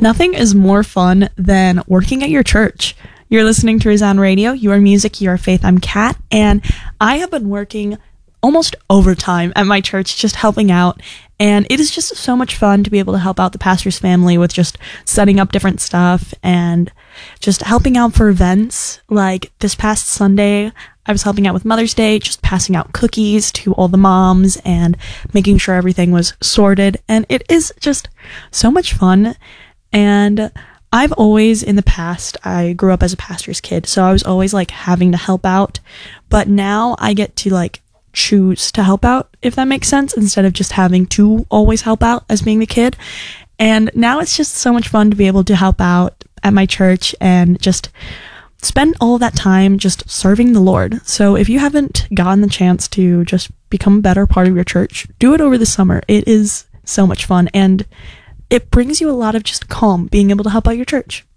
Nothing is more fun than working at your church. You're listening to Resound Radio, your music, your faith. I'm Kat, and I have been working almost overtime at my church, just helping out, and it is just so much fun to be able to help out the pastor's family with just setting up different stuff and just helping out for events. Like this past Sunday, I was helping out with Mother's Day, just passing out cookies to all the moms and making sure everything was sorted, and it is just so much fun. And I've always, in the past, I grew up as a pastor's kid, so I was always like having to help out, but now I get to like choose to help out, if that makes sense, instead of just having to always help out as being the kid. And now it's just so much fun to be able to help out at my church and just spend all that time just serving the Lord. So if you haven't gotten the chance to just become a better part of your church, do it over the summer. It is so much fun, and it brings you a lot of just calm being able to help out your church.